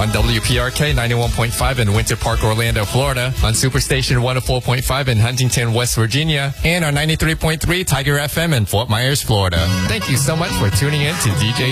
on WPRK 91.5 in Winter Park, Orlando, Florida, on Superstation 104.5 in Huntington, West Virginia, and on 93.3 Tiger FM in Fort Myers, Florida. Thank you so much for tuning in to DJ